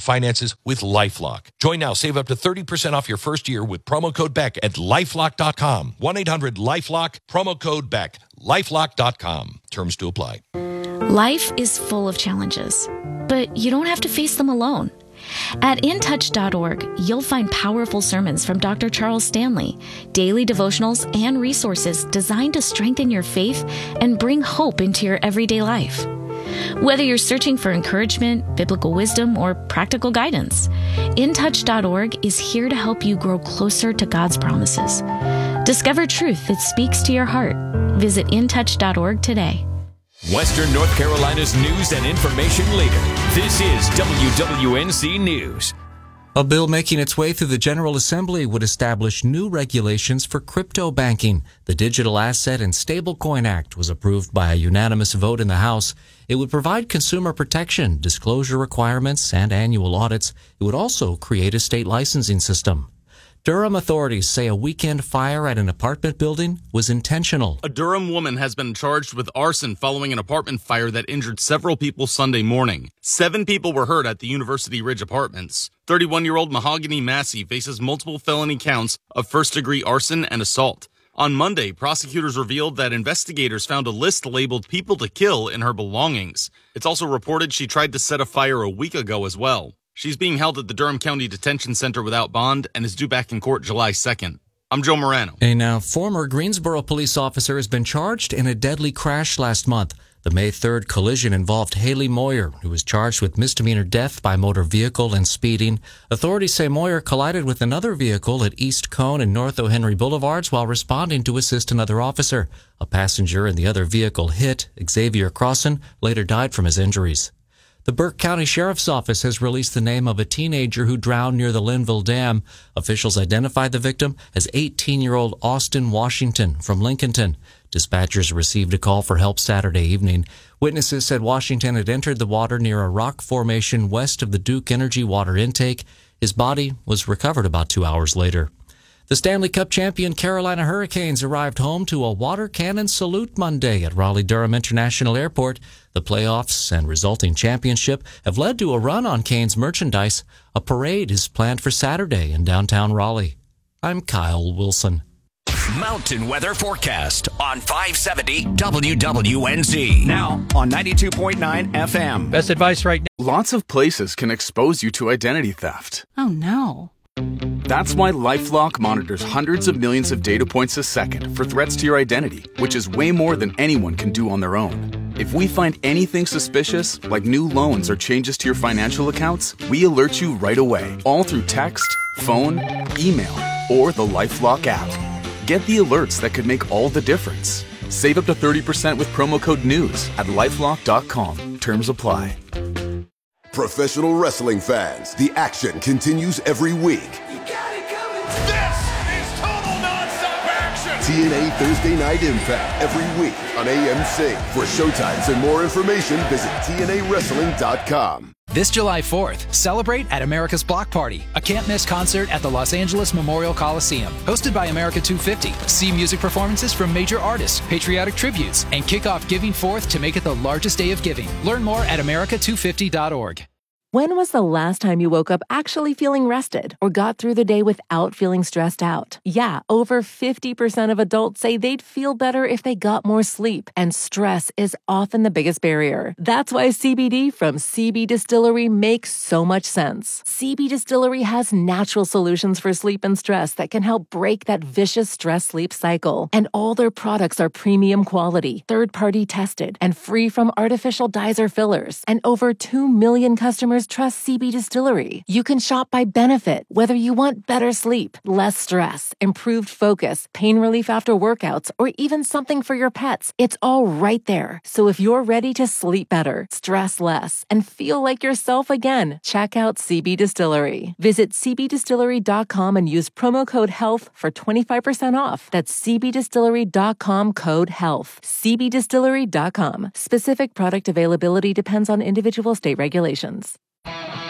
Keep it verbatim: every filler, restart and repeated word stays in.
finances with LifeLock. Join now. Save up to thirty percent off your first year with promo code Beck at lifelock dot com. one eight hundred lifelock, promo code Beck. lifelock dot com. Terms to apply. Life is full of challenges, but you don't have to face them alone. At in touch dot org, you'll find powerful sermons from Doctor Charles Stanley, daily devotionals, and resources designed to strengthen your faith and bring hope into your everyday life. Whether you're searching for encouragement, biblical wisdom, or practical guidance, in touch dot org is here to help you grow closer to God's promises. Discover truth that speaks to your heart. Visit in touch dot org today. Western North Carolina's news and information leader. This is W W N C News. A bill making its way through the General Assembly would establish new regulations for crypto banking. The Digital Asset and Stablecoin Act was approved by a unanimous vote in the House. It would provide consumer protection, disclosure requirements, and annual audits. It would also create a state licensing system. Durham authorities say a weekend fire at an apartment building was intentional. A Durham woman has been charged with arson following an apartment fire that injured several people Sunday morning. Seven people were hurt at the University Ridge Apartments. thirty-one-year-old Mahogany Massey faces multiple felony counts of first-degree arson and assault. On Monday, prosecutors revealed that investigators found a list labeled people to kill in her belongings. It's also reported she tried to set a fire a week ago as well. She's being held at the Durham County Detention Center without bond and is due back in court July second. I'm Joe Morano. A now former Greensboro police officer has been charged in a deadly crash last month. The May third collision involved Haley Moyer, who was charged with misdemeanor death by motor vehicle and speeding. Authorities say Moyer collided with another vehicle at East Cone and North O'Henry Boulevards while responding to assist another officer. A passenger in the other vehicle hit. Xavier Crossan later died from his injuries. The Burke County Sheriff's Office has released the name of a teenager who drowned near the Linville Dam. Officials identified the victim as eighteen-year-old Austin Washington from Lincolnton. Dispatchers received a call for help Saturday evening. Witnesses said Washington had entered the water near a rock formation west of the Duke Energy water intake. His body was recovered about two hours later. The Stanley Cup champion Carolina Hurricanes arrived home to a water cannon salute Monday at Raleigh-Durham International Airport. The playoffs and resulting championship have led to a run on Canes merchandise. A parade is planned for Saturday in downtown Raleigh. I'm Kyle Wilson. Mountain weather forecast on five seventy W W N Z. Now on ninety-two point nine F M. Best advice right now. Lots of places can expose you to identity theft. Oh, no. That's why LifeLock monitors hundreds of millions of data points a second for threats to your identity, which is way more than anyone can do on their own. If we find anything suspicious, like new loans or changes to your financial accounts, we alert you right away, all through text, phone, email, or the LifeLock app. Get the alerts that could make all the difference. Save up to thirty percent with promo code NEWS at lifelock dot com. Terms apply. Professional wrestling fans, the action continues every week. You got it coming. This is total nonstop action. T N A Thursday Night Impact every week on A M C. For showtimes and more information, visit T N A wrestling dot com. This July fourth, celebrate at America's Block Party, a can't-miss concert at the Los Angeles Memorial Coliseum. Hosted by America two fifty, see music performances from major artists, patriotic tributes, and kick off Giving Fourth to make it the largest day of giving. Learn more at america two fifty dot org. When was the last time you woke up actually feeling rested or got through the day without feeling stressed out? Yeah, over fifty percent of adults say they'd feel better if they got more sleep, and stress is often the biggest barrier. That's why C B D from C B Distillery makes so much sense. C B Distillery has natural solutions for sleep and stress that can help break that vicious stress-sleep cycle. And all their products are premium quality, third-party tested, and free from artificial dyes or fillers. And over two million customers trust C B Distillery. You can shop by benefit, whether you want better sleep, less stress, improved focus, pain relief after workouts, or even something for your pets. It's all right there. So if you're ready to sleep better, stress less, and feel like yourself again, check out C B Distillery. Visit c b distillery dot com and use promo code HEALTH for twenty-five percent off. That's c b distillery dot com code HEALTH. c b distillery dot com. Specific product availability depends on individual state regulations.